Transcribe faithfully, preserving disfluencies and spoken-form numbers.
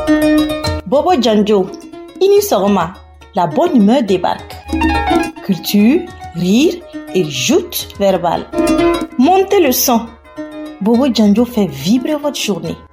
Bobo Djanjo, Ini Soroma, la bonne humeur débarque. Culture, rire et joute verbale. Montez le son. Bobo Djanjo fait vibrer votre journée.